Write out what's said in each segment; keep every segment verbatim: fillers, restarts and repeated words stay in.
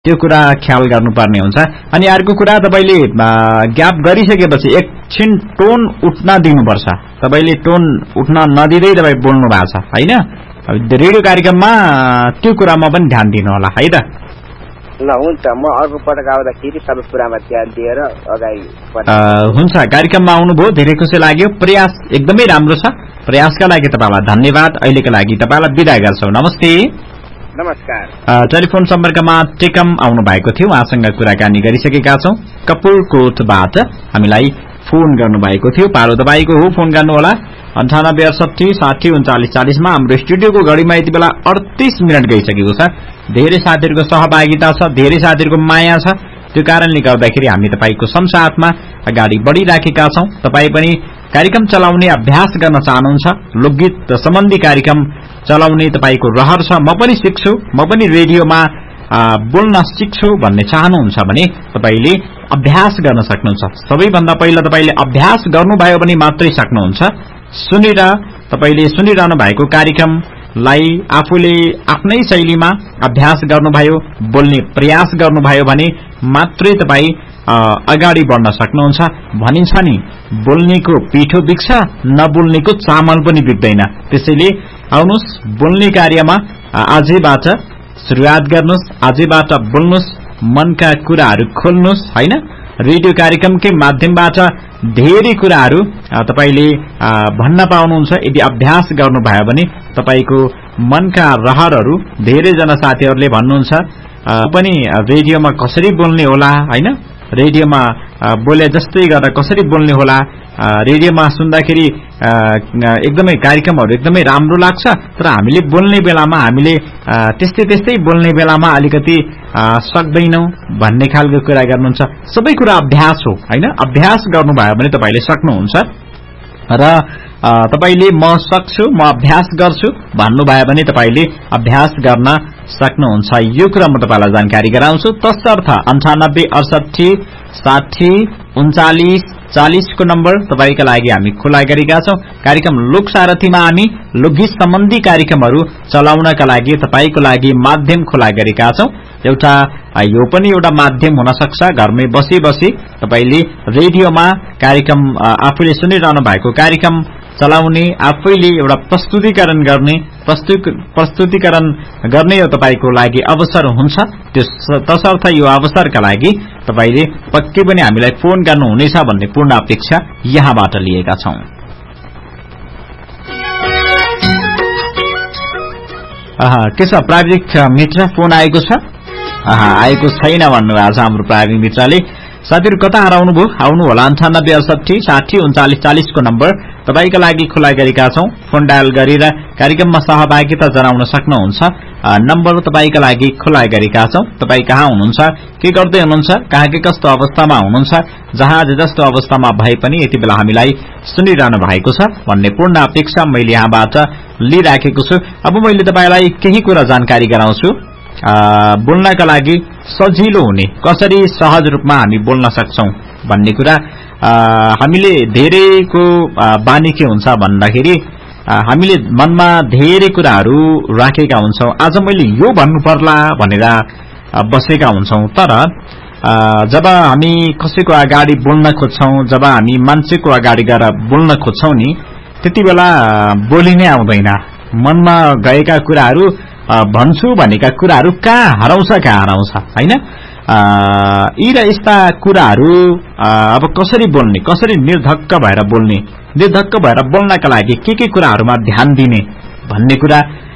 त्यो कुरा ख्याल गर्नुपर्ने हुन्छ। अनि अर्को कुरा तपाईले ग्याप गरिसकेपछि एकछिन टोन उठ्न दिनुपर्छ। तपाईले टोन उठ्न नदिँदै तपाई बोल्नु भएको छ हैन। रेडियो कार्यक्रममा त्यो कुरामा पनि ध्यान दिनु होला है त। ल हुन्छ, म अर्को पटक आउँदाखेरि सबै कुरामा ध्यान दिएर अगाडि हुन्छ। कार्यक्रममा आउनुभयो, धेरै खुसी लाग्यो। प्रयास एकदमै राम्रो छ। प्रयासका लागि तपाईलाई धन्यवाद। अहिलेका लागि तपाईलाई बिदा गर्छौ। नमस्ते। नमस्कार। टेलिफोन सम्पर्कमा टेकम आउनु भएको थियो, उहाँसँग कुराकानी गरिसकेका छौं। कपुरकोटबाट हामीलाई फोन गर्नु भएको थियो। पालो तपाईको हो, फोन गर्नु होला अन्ठानब्बे अडसठी साठी उन्चालिस चालिसमा। हाम्रो स्टुडियोको घडीमा यति बेला अडतीस मिनट गइसकेको छ। धेरै साथीहरूको सहभागिता छ, धेरै साथीहरूको माया छ। त्यो कारणले गर्दाखेरि हामी तपाईको संसारमा अगाडि बढिराखेका छौं। तपाई पनि कार्यक्रम चलाउने अभ्यास गर्न चाहनुहुन्छ, लोकगीत सम्बन्धी कार्यक्रम चलाउने तपाईको रहर छ, म पनि सिक्छु, म पनि रेडियोमा बोल्न सिक्छु भन्ने चाहनुहुन्छ भने तपाईले अभ्यास गर्न सक्नुहुन्छ। सबैभन्दा पहिला तपाईले अभ्यास गर्नुभयो भने मात्रै सक्नुहुन्छ। सुनेर तपाईले सुनिरहनु भएको कार्यक्रमलाई आफूले आफ्नै शैलीमा अभ्यास गर्नुभयो, बोल्ने प्रयास गर्नुभयो भने मात्रै तपाई अगाडि बढ्न सक्नुहुन्छ। भनिन्छ नि, बोल्नेको पिठो बिग्छ, नबोल्नेको चामल पनि बिग्दैन। त्यसैले आउनुस्, बोल्ने कार्यमा आजैबाट सुरुवात गर्नुस्, आजैबाट बोल्नुस्, मनका कुराहरू खोल्नुस् हैन। रेडियो कार्यक्रमकै माध्यमबाट धेरै कुराहरू तपाईले भन्न पाउनुहुन्छ। यदि अभ्यास गर्नुभयो भने तपाईको मनका रहरहरू धेरै जना साथीहरूले भन्नुहुन्छ पनि रेडियोमा कसरी बोल्ने होला हैन, रेडियोमा बोले जस्तै गरेर कसरी बोल्ने होला, रेडियोमा सुन्दाखेरि एकदमै कार्यक्रमहरू एकदमै राम्रो लाग्छ, तर हामीले बोल्ने बेलामा हामीले त्यस्तै त्यस्तै बोल्ने बेलामा अलिकति सक्दैनौं भन्ने खालको कुरा गर्नुहुन्छ। सबै कुरा अभ्यास हो हैन। अभ्यास गर्नुभयो भने तपाईले सक्नुहुन्छ। र तपाईले म सक्छु, म अभ्यास गर्छु भन्नुभयो भने तपाईले अभ्यास गर्न सक्नुहुन्छ। यो कुरा म तपाईलाई जानकारी गराउँछु। तसर्थ अन्ठानब्बे अडसठी साठी उन्चालिस चालिस को नम्बर तपाईका लागि हामी खुला गरेका छौं। कार्यक्रम लोकसारथीमा हामी लोकगीत सम्बन्धी कार्यक्रमहरू चलाउनका लागि तपाईको लागि माध्यम खुला गरेका छौं। एउटा यो पनि एउटा माध्यम हुन सक्छ। घरमै बसी बसी तपाईले रेडियोमा कार्यक्रम आफूले सुनिरहनु भएको कार्यक्रम चलाउने, आफैले एउटा प्रस्तुतिकरण गर्ने, प्रस्तुतिकरण गर्ने यो तपाईको लागि अवसर हुन्छ। तसर्थ यो अवसरका लागि तपाईले पक्कै पनि हामीलाई फोन गर्नुहुनेछ भन्ने पूर्ण अपेक्षा यहाँबाट लिएका छौं। के छ प्राविधिक मित्र, फोन आएको छ? आएको छैन भन्नुभएको छ हाम्रो प्राविधिक मित्रले। साथीहरु कता हराउनु भयो? आउनु होला अन्ठानब्बे अडसठी साठी उन्चालिस चालिस को नम्बर तपाईका लागि खुला गरेका छौं। फोन डायल गरेर कार्यक्रममा सहभागिता जनाउन सक्नुहुन्छ। नम्बर तपाईका लागि खुला गरेका छौं। तपाई कहाँ हुनुहुन्छ, के गर्दै हुनुहुन्छ, कहाँ के कस्तो अवस्थामा हुनुहुन्छ, जहाँ जस्तो अवस्थामा भए पनि यति बेला हामीलाई सुनिरहनु भएको छ भन्ने पूर्ण अपेक्षा मैले यहाँबाट लिइराखेको छु। अब मैले तपाईलाई केही कुरा जानकारी गराउँछु। बोल्नका लागि सजिलो हुने, कसरी सहज रूपमा हामी बोल्न सक्छौं भन्ने कुरा। हामीले धेरैको बानी के हुन्छ भन्दाखेरि हामीले मनमा धेरै कुराहरू राखेका हुन्छौं। आज मैले यो भन्नु पर्ला भनेर बसेका हुन्छौं। तर जब हामी कसैको अगाडि बोल्न खोज्छौं, जब हामी मान्छेको अगाडि गएर बोल्न खोज्छौं नि, त्यति बेला बोली नै आउँदैन। मनमा गएका कुराहरू, भन्छु भनेका कुराहरू कहाँ हराउँछ कहाँ हराउँछ हैन। यी र यस्ता कुराहरू अब कसरी बोल्ने, कसरी निर्धक्क भएर बोल्ने, निर्धक्क भएर बोल्नका लागि के के कुराहरूमा ध्यान दिने भन्ने कुरा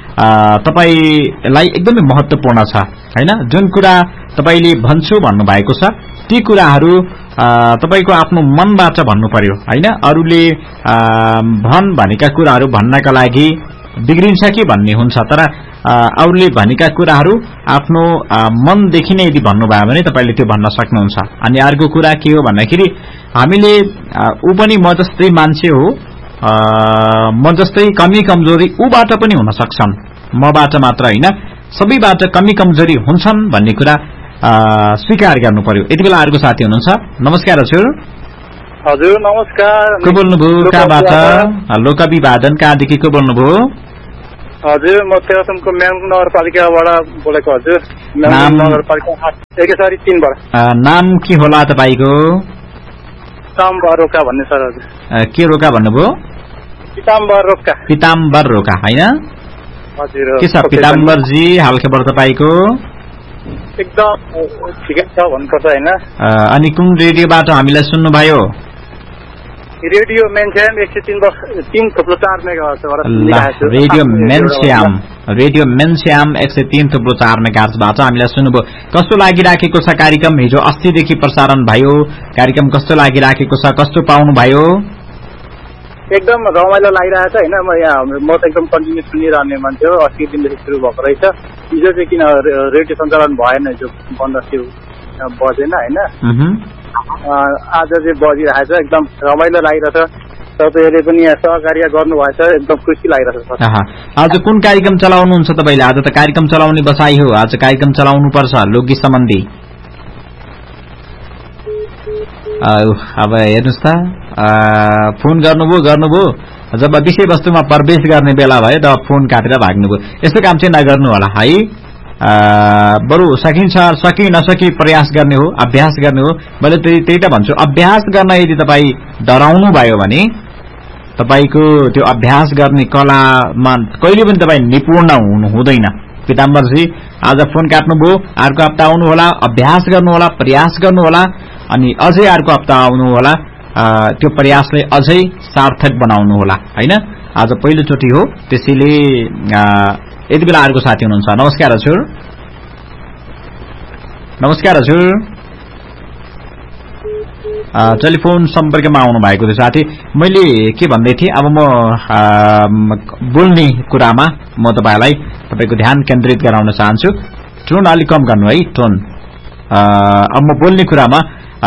तपाईलाई एकदमै महत्त्वपूर्ण छ हैन। जुन कुरा तपाईले भन्छु भन्नुभएको छ ती कुराहरू तपाईको आफ्नो मनबाट भन्नु पर्यो हैन। अरूले भन भनेका कुराहरू भन्नका लागि बिग्रिन्छ कि भन्ने हुन्छ, तर अरूले भनेका कुराहरू आफ्नो मनदेखि नै यदि भन्नुभयो भने तपाईले त्यो भन्न सक्नुहुन्छ। अनि अर्को कुरा के हो भन्दाखेरि हामीले ऊ पनि म जस्तै मान्छे हो, म जस्तै कमी कमजोरी ऊबाट पनि हुन सक्छन्, मबाट मात्र हैन, सबैबाट कमी कमजोरी हुन्छन् भन्ने कुरा स्वीकार गर्नु पर्यो। यति बेला अर्को साथी हुनुहुन्छ। नमस्कार हजुर। हजुर नमस्कार। को बोल्नुभयो, कहाँबाट? लोकअभिवादन, कहाँदेखि को बोल्नुभयो? हजुर म तेह्रथुमको म्याङ नगरपालिकाबाट बोलेको हजुर। म्याङ नगरपालिका एकेसरी तीनबाट। नाम के होला तपाईँको? पिताम्बर रोका भन्ने सर हजुर। के रोका भन्नुभयो? पिताम्बर रोका। पिताम्बर रोका होइन? हजुर। के छ पिताम्बरजी हालखबर तपाईँको? एकदम ठिकै छ भन्नुपर्छ होइन। अनि कुन रेडियोबाट हामीलाई सुन्नुभयो? रेडियो मेनस्याम एक सय तीन तीन थुप्रो चार मेगाहर्ज। रेडियो मेनस्याम रेडियो मेनस्याम एक सय तीन थुप्रो चार मेगाहर्जबाट हामीलाई सुन्नुभयो। कस्तो लागिराखेको छ कार्यक्रम? हिजो अस्तिदेखि प्रसारण भयो कार्यक्रम, कस्तो लागिराखेको छ? कस्तो पाउनु भयो? एकदम रमाइलो लागिरहेको छ होइन। म यहाँ म त एकदम कन्टिन्यू सुनिरहने मान्छे हो। अस्ति दिनदेखि सुरु भएको रहेछ। हिजो चाहिँ किन रेडियो सञ्चालन भएन, हिजो बन्द थियो बजेन होइन। आज चाहिँ बजिरहेको छ, एकदम रमाइलो लागिरहेछ। तपाईँहरूले पनि यहाँ सहकार्य गर्नुभएछ, एकदम खुसी लागिरहेछ। आज कुन कार्यक्रम चलाउनुहुन्छ तपाईँले? आज त कार्यक्रम चलाउने बसाई हो, आज कार्यक्रम चलाउनु पर्छ लोकगीत सम्बन्धी। अब हेर्नुहोस् त, फोन गर्नुभयो गर्नुभयो जब विषय वस्तुमा प्रवेश गर्ने बेला भयो तब फोन काटेर भाग्नुभयो। यस्तो काम चाहिँ नगर्नु होला है। बरु सकिन्छ सकि नसकि प्रयास गर्ने हो, अभ्यास गर्ने हो। मैले त्यही त भन्छु, अभ्यास गर्न यदि तपाईँ डराउनु भयो भने तपाईँको त्यो अभ्यास गर्ने कलामा कहिले पनि तपाईँ निपुण हुनु हुँदैन। पिताम्बरजी आज फोन काट्नुभयो, अर्को हप्ता आउनु होला, अभ्यास गर्नु होला, प्रयास गर्नु होला, अनि अझै अर्को हप्ता आउनु होला, त्यो प्रयासलाई अझै सार्थक बनाउनु होला होइन। आज पहिलोचोटि हो, त्यसैले यति बेला अर्को साथी हुनुहुन्छ। नमस्कार हजुर। नमस्कार हजुर। टेलिफोन सम्पर्कमा आउनु भएको थियो साथी। मैले के भन्दै थिएँ, अब म बोल्ने कुरामा म तपाईँलाई तपाईँको ध्यान केन्द्रित गराउन चाहन्छु। टोन अलिक कम गर्नु है, टोन। अब म बोल्ने कुरामा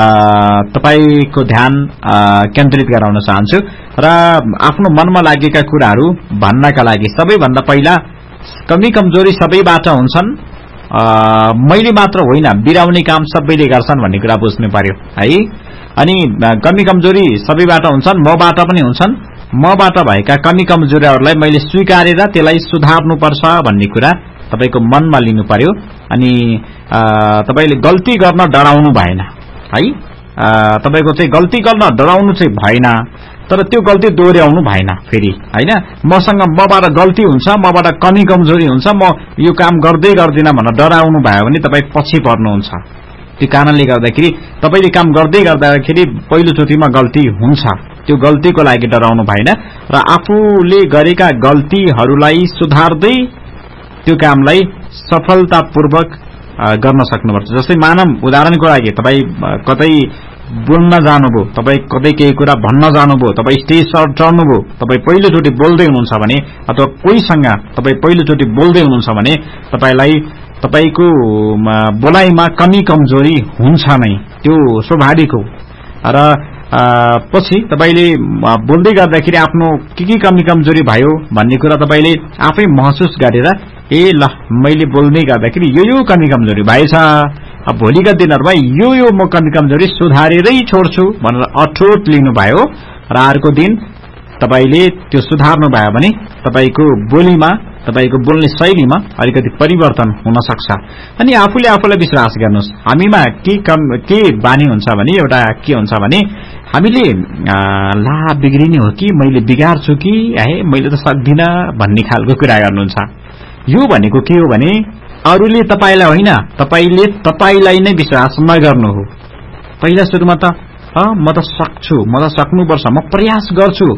तपाईको ध्यान केन्द्रित गराउन चाहन्छु र आफ्नो मनमा लागेका कुराहरू भन्नका लागि सबैभन्दा पहिला कमी कमजोरी सबैबाट हुन्छन्, मैले मात्र होइन, बिराउने काम सबैले गर्छन् भन्ने कुरा बुझ्नु पर्यो है। अनि कमी कमजोरी सबैबाट हुन्छन्, मबाट पनि हुन्छन्। मबाट भएका कमी कमजोरीहरूलाई मैले स्वीकारेर त्यसलाई सुधार्नुपर्छ भन्ने कुरा तपाईको मनमा लिनु पर्यो। अनि तपाईले गल्ती गर्न डराउनु भएन है। तपाईको चाहिँ गल्ती गर्न डराउनु चाहिँ भएन, तर त्यो गल्ती दोहोर्याउनु भएन फेरि हैन। मसँग मबाट गल्ती हुन्छ, मबाट कमी कमजोरी हुन्छ, म यो काम गर्दै गर्दिन भनेर डराउनु भयो भने तपाईँ पछि पर्नुहुन्छ। त्यो कारणले गर्दाखेरि तपाईले काम गर्दै गर्दाखेरि पहिलोचोटिमा गल्ती हुन्छ, त्यो गल्तीको लागि डराउनु भएन र आफूले गरेका गल्तीहरूलाई सुधार्दै त्यो कामलाई सफलतापूर्वक गर्न सक्नुपर्छ। जस्तै मानव उदाहरणको लागि तपाईँ कतै बोल्न जानुभयो, तपाईँ कतै केही कुरा भन्न जानुभयो, तपाईँ स्टेज चढ्नुभयो, तपाईँ पहिलोचोटि बोल्दै हुनुहुन्छ भने अथवा कोहीसँग तपाईँ पहिलोचोटि बोल्दै हुनुहुन्छ भने तपाईलाई तपाईको बोलाइमा कमी कमजोरी हुन्छ नै, त्यो स्वाभाविक हो। र पछि तपाईले बोल्दै गर्दाखेरि आफ्नो के के कमी कमजोरी भयो भन्ने कुरा तपाईले आफै महसुस गरेर ए ल मैले बोल्दै गर्दाखेरि यो यो कमी कमजोरी भएछ, अब भोलिका दिनहरुमा यो यो म कमी कमजोरी सुधारेरै छोड्छु भनेर अठोट लिनुभयो र अर्को दिन तपाईले त्यो सुधार्नु भयो भने तपाईको बोलीमा तपाईको बोल्ने शैलीमा अलिकति परिवर्तन हुन सक्छ। अनि आफूले आफूलाई विश्वास गर्नुस्। हामीमा के कम के बानी हुन्छ भने एउटा के हुन्छ भने हामीले ला बिग्रिने हो कि मैले बिगार्छु कि है मैले त सक्दिन भन्ने खालको कुरा गर्नुहुन्छ। यो भनेको के हो भने अरूले तपाईलाई होइन, तपाईले तपाईलाई नै विश्वास नगर्नु हो। पहिला सुरुमा त अ म त सक्छु, म त सक्नुपर्छ, म प्रयास गर्छु,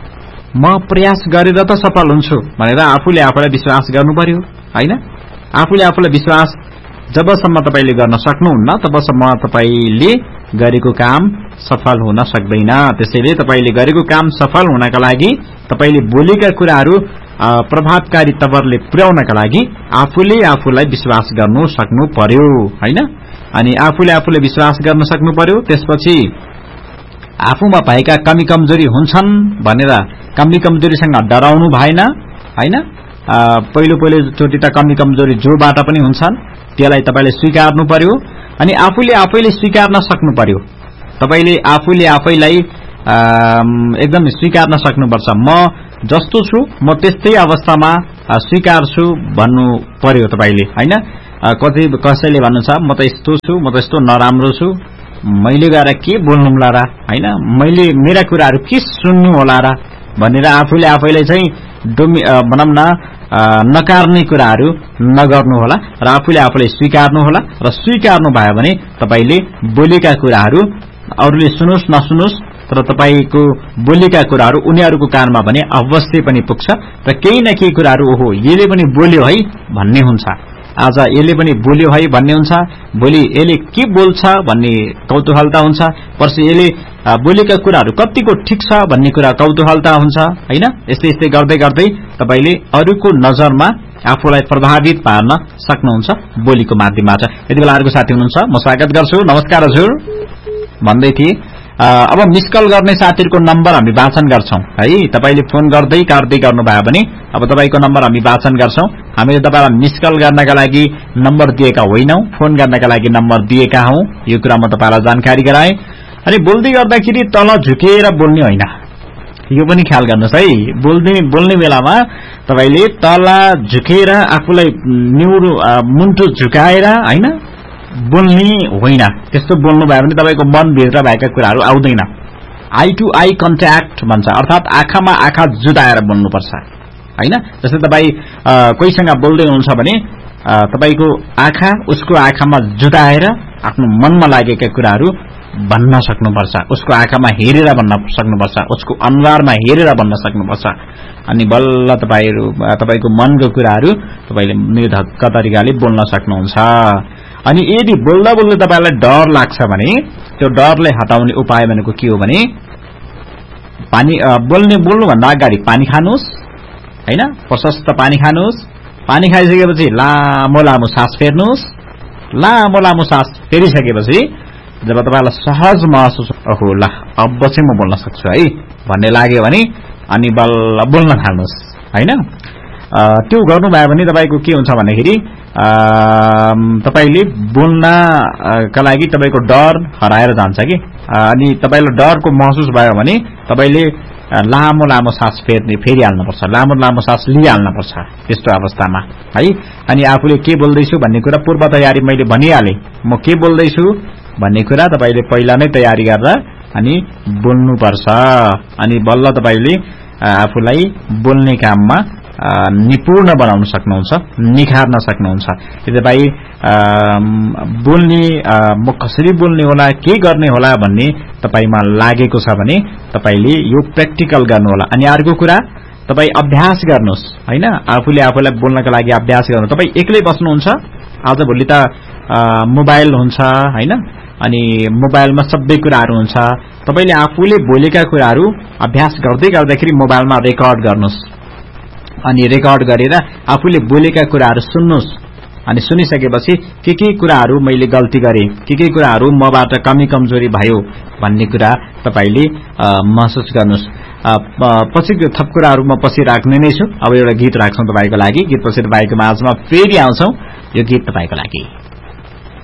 म प्रयास गरेर त सफल हुन्छु भनेर आफूले आफूलाई विश्वास गर्नु पर्यो हैन। आफूले आफूलाई विश्वास जबसम्म तपाईले गर्न सक्नुहुन्न तबसम्म तपाईले गरेको काम सफल हुन सक्दैन। त्यसैले तपाईले गरेको काम सफल हुनका लागि तपाईले बोलेका कुराहरू प्रभावकारी तवरले पुर्याउनका लागि आफूले आफूलाई विश्वास गर्नु सक्नु पर्यो हैन। अनि आफूले आफूलाई विश्वास गर्न सक्नु पर्यो। त्यसपछि आफूमा भएका कमी कमजोरी हुन्छन् भनेर कमी कमजोरीसँग डराउनु भएन हैन। पहिलो पहिलो चोटि त कमी कमजोरी जोबाट पनि हुन्छन्, त्यसलाई तपाईले स्वीकार्नु पर्यो। अनि आफूले आफैले स्वीकार्न सक्नु पर्यो। तपाईले आफूले आफैलाई एकदम स्वीकार्न सक्नुपर्छ। म जस्तो छु म त्यस्तै अवस्थामा स्वीकार्छु भन्नु पर्यो तपाईले हैन। कतै कसैले भन्नुहुन्छ म त यस्तो छु, म त यस्तो नराम्रो छु, मैले गएर के बोल्नुला र हैन, मैले मेरा कुराहरू के सुन्नु होला र भनेर आफूले आफैलाई चाहिँ डोमि भनौं न नकार्ने कुराहरू नगर्नु होला र आफूले आफूलाई स्वीकार्नु होला र स्वीकार्नु भयो भने तपाईले बोलेका कुराहरू अरूले सुनुस् नसुनुस् तर तपाईको बोलेका कुराहरू उनीहरूको कानमा भने अवश्य पनि पुग्छ र केही न केही कुराहरू ओहो यसले पनि बोल्यो है भन्ने हुन्छ। आज यसले पनि बोल्यो है भन्ने हुन्छ, भोलि यसले के बोल्छ भन्ने कौतूहलता हुन्छ, पर्सि यसले बोलेका कुराहरू कतिको ठिक छ भन्ने कुरा कौतूहलता हुन्छ हैन। यस्तै यस्तै गर्दै गर्दै तपाईले अरूको नजरमा आफूलाई प्रभावित पार्न सक्नुहुन्छ बोलीको माध्यमबाट। यति बेला अर्को साथी हुनुहुन्छ, म स्वागत गर्छु। नमस्कार हजुर भन्दै थिए। अब मिस कल गर्ने साथीहरुको नम्बर हामी वाचन गर्छौं है। तपाईले फोन गर्दै काट्दै गर्नुभयो भने अब तपाईको नम्बर हामी वाचन गर्छौं। हामीले तपाईलाई मिस कल गर्नका लागि नम्बर दिएका होइनौं, फोन गर्नका लागि नम्बर दिएका हौं, यो कुरा म तपाईलाई जानकारी गराए। अनि बोल्दै गर्दाखेरि तल झुकेर बोल्ने होइन, यो पनि ख्याल गर्नुस् है। बोल्ने बोल्ने बेलामा तपाईले तल झुकेर आफूलाई निउरो मुन्टु झुकाएर हैन बोल्ने होइन। त्यस्तो बोल्नु भयो भने तपाईको मन भित्र भएका कुराहरू आउँदैन। आई टु आई कन्ट्याक्ट भन्छ, अर्थात आँखामा आँखा जुदाएर बोल्नुपर्छ हैन। जस्तै तपाई कोहीसँग बोल्दै हुनुहुन्छ भने तपाईको आँखा उसको आँखामा जुदाएर आफ्नो मनमा लागेका कुराहरू भन्न सक्नुपर्छ, उसको आँखामा हेरेर भन्न सक्नुपर्छ, उसको अनुहारमा हेरेर भन्न सक्नुपर्छ। अनि बल्ल तपाईहरु तपाईको मनको कुराहरू तपाईले निर्धक्क तरिकाले बोल्न सक्नुहुन्छ। अनि यदि बोल्दा बोल्दै तपाईलाई डर लाग्छ भने त्यो डरलाई हटाउने उपाय भनेको के हो भने पानी बोल्ने बोल्नु भन्दा अगाडि पानी खानुस् हैन, प्रशस्त पानी खानुस्। पानी खाइसकेपछि लामो लामो सास फेर्नुस्। लामो लामो सास फेरिसकेपछि जब तपाईलाई सहज महसुस ओहो ल अब चाहिँ म बोल्न सक्छु है भन्ने लाग्यो भने अनि बल्ल बोल्न थाल्नुस् हैन। त्यो गर्नुभयो भने तपाईको के हुन्छ भन्दाखेरि तपाईले बोल्नका लागि तपाईको डर हराएर जान्छ कि। अनि तपाईलाई डरको महसुस भयो भने तपाईले लामो लामो सास फेर्ने फेरिहाल्नुपर्छ, लामो लामो सास लिइहाल्नुपर्छ त्यस्तो अवस्थामा है। अनि आफूले के बोल्दैछु भन्ने कुरा पूर्व तयारी मैले भनिहालेँ। म के बोल्दैछु भन्ने कुरा तपाईले पहिला नै तयारी गरेर अनि बोल्नुपर्छ। अनि बल्ल तपाईले आफूलाई बोल्ने काममा निपुण बनाउन सक्नुहुन्छ, निखार्न सक्नुहुन्छ। यदि तपाई बोल्ने म कसरी बोल्ने होला, के गर्ने होला भन्ने तपाईमा लागेको छ भने तपाईले यो प्र्याक्टिकल गर्नु होला। अनि अर्को कुरा तपाई अभ्यास गर्नुस् हैन, आफूले आफूलाई बोल्नका लागि अभ्यास गर्नु। तपाई एक्लै बस्नुहुन्छ, आजभोलि त मोबाइल हुन्छ हैन, अनि मोबाइलमा सबै कुराहरू हुन्छ। तपाईले आफूले बोलेका कुराहरू अभ्यास गर्दै गर्दाखेरि मोबाइलमा रेकर्ड गर्नुस्। अनि रेकर्ड गरेर आफूले बोलेका कुराहरू सुन्नुस्। अनि सुनिसकेपछि के के कुराहरू मैले गल्ती गरे, के के कुराहरू मबाट कमी कमजोरी भयो भन्ने कुरा तपाईले महसुस गर्नुस्। पछि थप कुराहरू म पछि राख्ने नै छु। अब एउटा गीत राख्छौं तपाईको लागि। गीत पछि तपाईको माझमा फेरि आउँछौं। यो गीत तपाईको लागि।